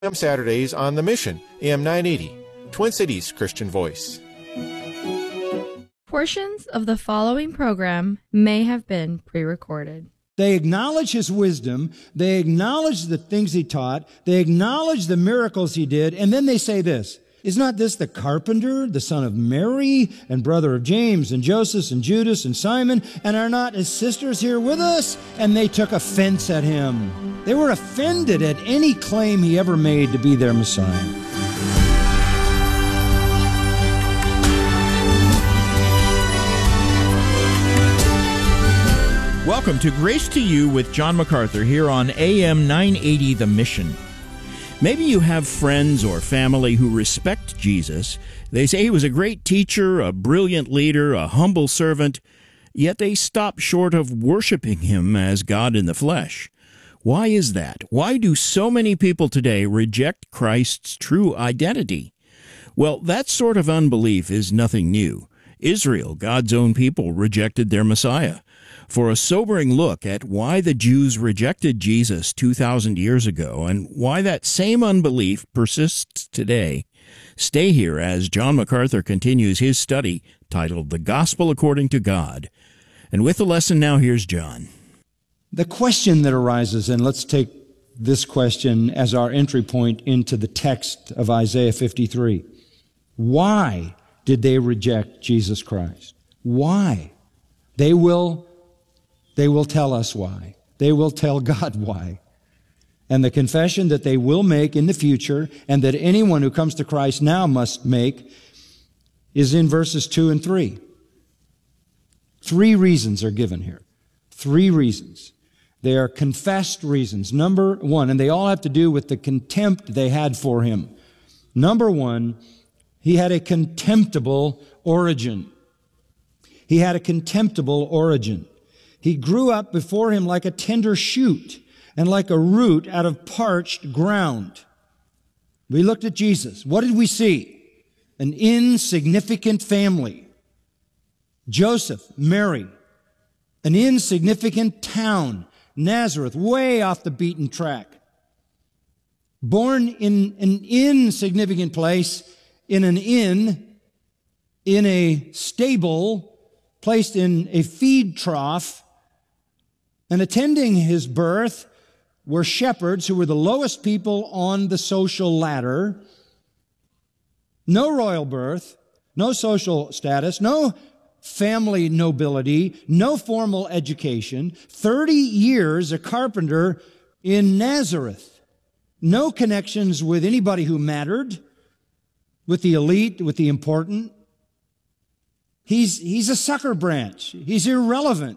Saturdays on The Mission, AM 980, Twin Cities Christian Voice. Portions of the following program may have been pre-recorded. They acknowledge his wisdom, they acknowledge the things he taught, they acknowledge the miracles he did, and then they say this, "Is not this the carpenter, the son of Mary, and brother of James, and Joseph, and Judas, and Simon, and are not his sisters here with us?" And they took offense at him. They were offended at any claim he ever made to be their Messiah. Welcome to Grace to You with John MacArthur here on AM 980 The Mission. Maybe you have friends or family who respect Jesus. They say he was a great teacher, a brilliant leader, a humble servant, yet they stop short of worshiping him as God in the flesh. Why is that? Why do so many people today reject Christ's true identity? Well, that sort of unbelief is nothing new. Israel, God's own people, rejected their Messiah. For a sobering look at why the Jews rejected Jesus 2,000 years ago and why that same unbelief persists today, stay here as John MacArthur continues his study titled The Gospel According to God. And with the lesson now, here's John. The question that arises, and let's take this question as our entry point into the text of Isaiah 53. Why did they reject Jesus Christ? Why? They will tell us why. They will tell God why. And the confession that they will make in the future and that anyone who comes to Christ now must make is in verses 2 and 3. 3 reasons are given here. 3 reasons. They are confessed reasons. Number 1, and they all have to do with the contempt they had for him. Number 1, he had a contemptible origin. He had a contemptible origin. He grew up before him like a tender shoot and like a root out of parched ground. We looked at Jesus. What did we see? An insignificant family. Joseph, Mary, an insignificant town, Nazareth, way off the beaten track. Born in an insignificant place, in an inn, in a stable, placed in a feed trough, and attending his birth were shepherds who were the lowest people on the social ladder. No royal birth, no social status, no family nobility, no formal education, 30 years a carpenter in Nazareth. No connections with anybody who mattered, with the elite, with the important. He's a sucker branch. He's irrelevant.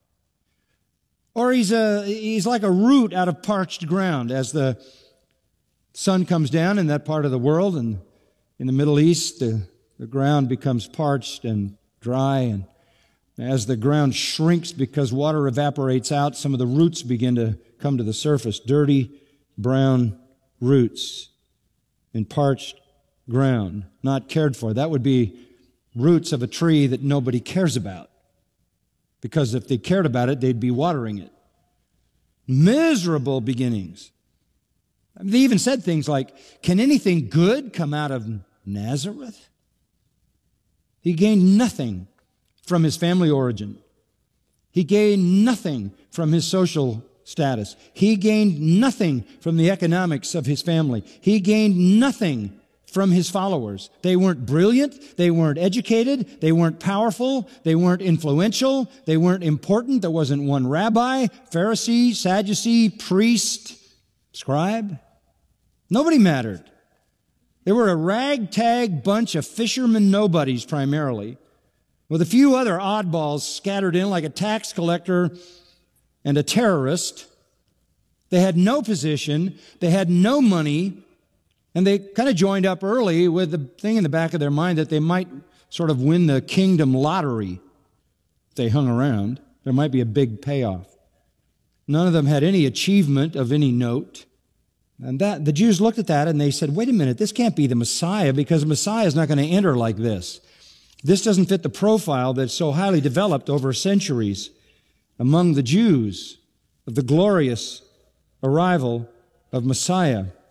Or he's like a root out of parched ground. As the sun comes down in that part of the world, and in the Middle East, the ground becomes parched and dry, and as the ground shrinks because water evaporates out, some of the roots begin to come to the surface. Dirty, brown roots in parched ground, not cared for. That would be roots of a tree that nobody cares about, because if they cared about it, they'd be watering it. Miserable beginnings. They even said things like, "Can anything good come out of Nazareth?" He gained nothing from his family origin. He gained nothing from his social status. He gained nothing from the economics of his family. He gained nothing from his followers. They weren't brilliant. They weren't educated. They weren't powerful. They weren't influential. They weren't important. There wasn't one rabbi, Pharisee, Sadducee, priest, scribe. Nobody mattered. They were a ragtag bunch of fishermen nobodies primarily, with a few other oddballs scattered in like a tax collector and a terrorist. They had no position. They had no money. And they kind of joined up early with the thing in the back of their mind that they might sort of win the kingdom lottery if they hung around. There might be a big payoff. None of them had any achievement of any note. And the Jews looked at that and they said, wait a minute, this can't be the Messiah, because the Messiah is not going to enter like this. This doesn't fit the profile that's so highly developed over centuries among the Jews of the glorious arrival of Messiah.